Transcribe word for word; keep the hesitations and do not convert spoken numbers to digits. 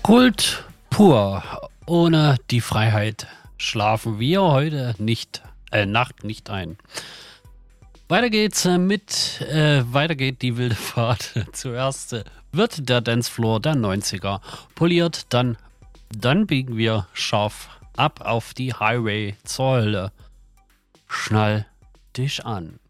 Kult pur. Ohne die Freiheit schlafen wir heute nicht, äh, Nacht nicht ein. Weiter geht's äh, mit, äh, weiter geht die wilde Fahrt. Zuerst äh, wird der Dancefloor der neunziger poliert, dann, dann biegen wir scharf ab auf die Highway zur Hölle. Schnall dich an.